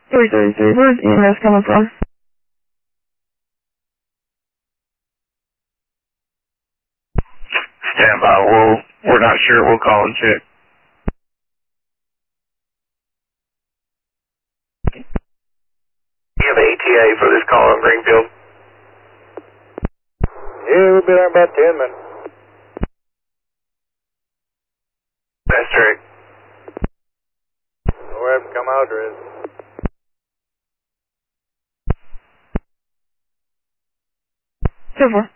333, where's EMS coming from? Stand by, we're not sure, we'll call and check. You have an ETA for this call on Greenfield? Yeah, we'll be there in about 10 minutes. That's correct. We'll have to come out or is So far.